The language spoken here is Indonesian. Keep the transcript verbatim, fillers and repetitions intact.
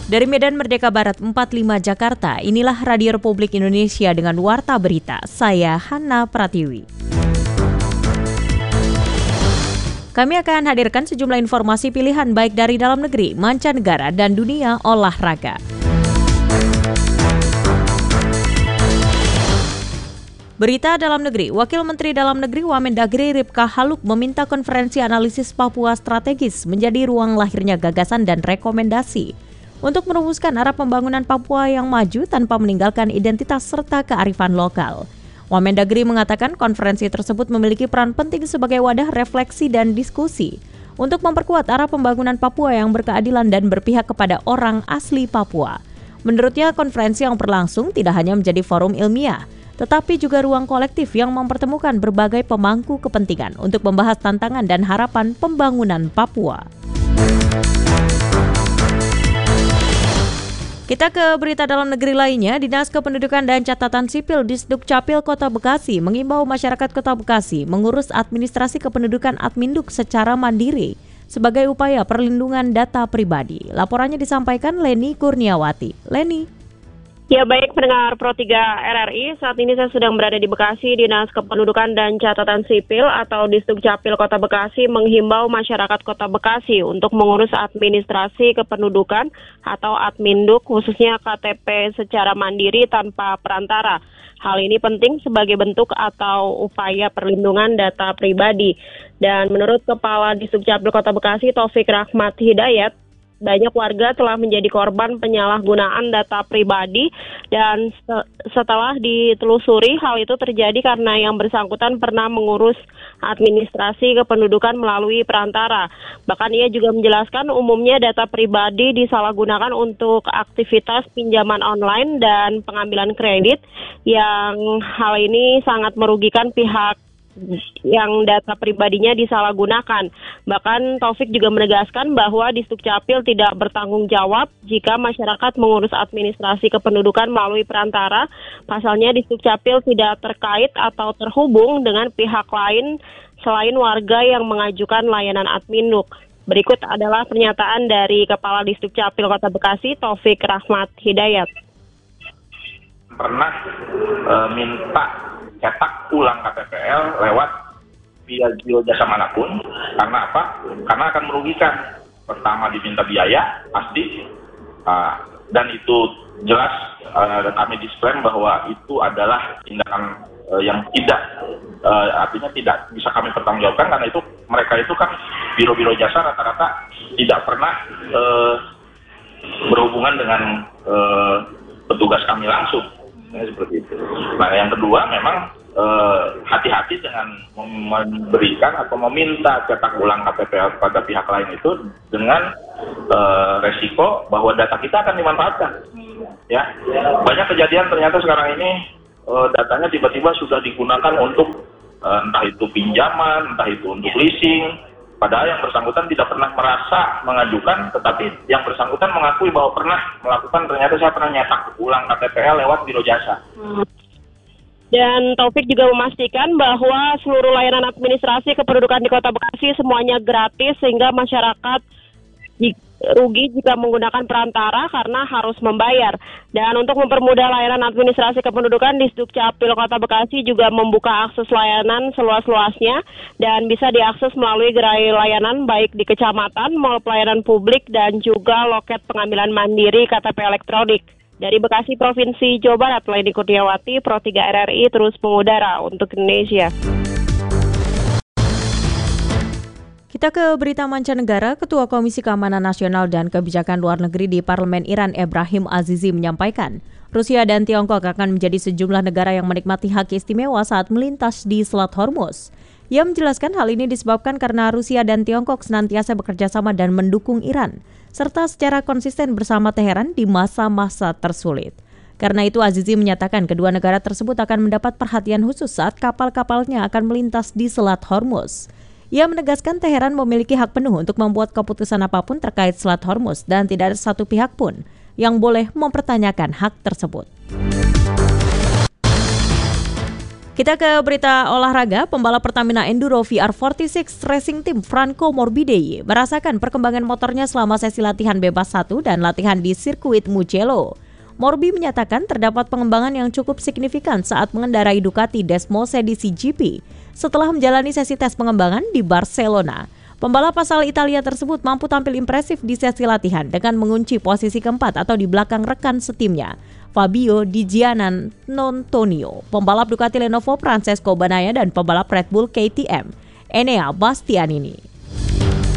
Dari Medan Merdeka Barat empat puluh lima Jakarta, inilah Radio Republik Indonesia dengan Warta Berita. Saya Hana Pratiwi. Kami akan hadirkan sejumlah informasi pilihan baik dari dalam negeri, mancanegara, dan dunia olahraga. Berita dalam negeri, Wakil Menteri Dalam Negeri Wamendagri Ripka Haluk meminta konferensi analisis Papua strategis menjadi ruang lahirnya gagasan dan rekomendasi untuk merumuskan arah pembangunan Papua yang maju tanpa meninggalkan identitas serta kearifan lokal. Wamendagri mengatakan konferensi tersebut memiliki peran penting sebagai wadah refleksi dan diskusi untuk memperkuat arah pembangunan Papua yang berkeadilan dan berpihak kepada orang asli Papua. Menurutnya, konferensi yang berlangsung tidak hanya menjadi forum ilmiah, tetapi juga ruang kolektif yang mempertemukan berbagai pemangku kepentingan untuk membahas tantangan dan harapan pembangunan Papua. Kita ke berita dalam negeri lainnya. Dinas Kependudukan dan Catatan Sipil Disdukcapil Kota Bekasi mengimbau masyarakat Kota Bekasi mengurus administrasi kependudukan Adminduk secara mandiri sebagai upaya perlindungan data pribadi. Laporannya disampaikan Leni Kurniawati. Leni. Ya, baik pendengar Pro tiga R R I, saat ini saya sedang berada di Bekasi. Dinas Kependudukan dan Catatan Sipil atau Disdukcapil Kota Bekasi menghimbau masyarakat Kota Bekasi untuk mengurus administrasi kependudukan atau Adminduk, khususnya K T P secara mandiri tanpa perantara. Hal ini penting sebagai bentuk atau upaya perlindungan data pribadi. Dan menurut Kepala Disdukcapil Kota Bekasi, Taufik Rahmat Hidayat, banyak warga telah menjadi korban penyalahgunaan data pribadi dan setelah ditelusuri hal itu terjadi karena yang bersangkutan pernah mengurus administrasi kependudukan melalui perantara. Bahkan ia juga menjelaskan umumnya data pribadi disalahgunakan untuk aktivitas pinjaman online dan pengambilan kredit yang hal ini sangat merugikan pihak yang data pribadinya disalahgunakan. Bahkan Taufik juga menegaskan bahwa Disdukcapil tidak bertanggung jawab jika masyarakat mengurus administrasi kependudukan melalui perantara. Pasalnya Disdukcapil tidak terkait atau terhubung dengan pihak lain selain warga yang mengajukan layanan Adminduk. Berikut adalah pernyataan dari Kepala Disdukcapil Kota Bekasi, Taufik Rahmat Hidayat. Pernah e, minta cetak ulang K T P L lewat via jasa manapun. Karena apa? Karena akan merugikan. Pertama diminta biaya pasti, uh, dan itu jelas uh, dan kami disclaim bahwa itu adalah tindakan uh, yang tidak, uh, artinya tidak bisa kami pertanggungjawabkan karena itu mereka itu kan biro-biro jasa rata-rata tidak pernah uh, berhubungan dengan uh, petugas kami langsung. Seperti itu. Nah, yang kedua memang eh, hati-hati dengan memberikan atau meminta cetak ulang K T P L kepada pihak lain itu dengan eh, resiko bahwa data kita akan dimanfaatkan. Ya, banyak kejadian ternyata sekarang ini eh, datanya tiba-tiba sudah digunakan untuk eh, entah itu pinjaman, entah itu untuk leasing. Padahal yang bersangkutan tidak pernah merasa mengajukan, tetapi yang bersangkutan mengakui bahwa pernah melakukan, ternyata saya pernah nyetak ulang K T P L lewat biro jasa. Hmm. Dan Taufik juga memastikan bahwa seluruh layanan administrasi kependudukan di Kota Bekasi semuanya gratis sehingga masyarakat rugi jika menggunakan perantara karena harus membayar. Dan untuk mempermudah layanan administrasi kependudukan, Disdukcapil Kota Bekasi juga membuka akses layanan seluas-luasnya dan bisa diakses melalui gerai layanan baik di kecamatan, mall pelayanan publik dan juga loket pengambilan mandiri K T P elektronik. Dari Bekasi, Provinsi Jawa Barat, Leni Kurniawati, Pro tiga R R I terus mengudara untuk Indonesia. Kita ke berita mancanegara. Ketua Komisi Keamanan Nasional dan Kebijakan Luar Negeri di Parlemen Iran, Ebrahim Azizi, menyampaikan Rusia dan Tiongkok akan menjadi sejumlah negara yang menikmati hak istimewa saat melintas di Selat Hormuz. Ia menjelaskan hal ini disebabkan karena Rusia dan Tiongkok senantiasa bekerja sama dan mendukung Iran, serta secara konsisten bersama Teheran di masa-masa tersulit. Karena itu Azizi menyatakan kedua negara tersebut akan mendapat perhatian khusus saat kapal-kapalnya akan melintas di Selat Hormuz. Ia menegaskan Teheran memiliki hak penuh untuk membuat keputusan apapun terkait Selat Hormuz dan tidak ada satu pihak pun yang boleh mempertanyakan hak tersebut. Kita ke berita olahraga. Pembalap Pertamina Enduro V R empat puluh enam Racing Team Franco Morbidelli merasakan perkembangan motornya selama sesi latihan bebas satu dan latihan di sirkuit Mugello. Morbi menyatakan terdapat pengembangan yang cukup signifikan saat mengendarai Ducati Desmos edisi G P setelah menjalani sesi tes pengembangan di Barcelona. Pembalap asal Italia tersebut mampu tampil impresif di sesi latihan dengan mengunci posisi keempat atau di belakang rekan setimnya, Fabio Di Giannantonio, pembalap Ducati Lenovo Francesco Bagnaia dan pembalap Red Bull K T M, Enea Bastianini.